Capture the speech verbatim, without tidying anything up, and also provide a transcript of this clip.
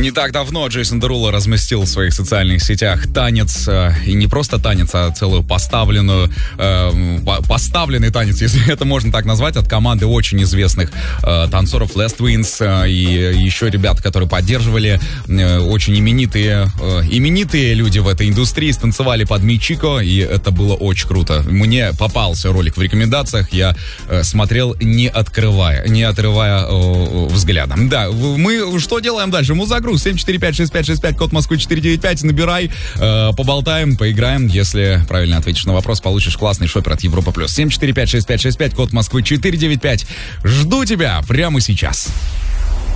Не так давно Джейсон Деруло разместил в своих социальных сетях танец, и не просто танец, а целую поставленную, э, поставленный танец, если это можно так назвать, от команды очень известных э, танцоров Last Wings э, и еще ребят, которые поддерживали, э, очень именитые, э, именитые люди в этой индустрии, станцевали под Мичико, и это было очень круто. Мне попался ролик в рекомендациях, я э, смотрел, не открывая, не отрывая э, взгляда. Да, мы что делаем дальше? Музагруз семь четыре пять шесть пять шесть пять, код Москвы четыре девять пять, набирай, э, поболтаем, поиграем. Если правильно ответишь на вопрос, получишь классный шопер от Европа Плюс. семь четыре пять шесть пять шесть пять, код Москвы четыре девять пять. Жду тебя прямо сейчас.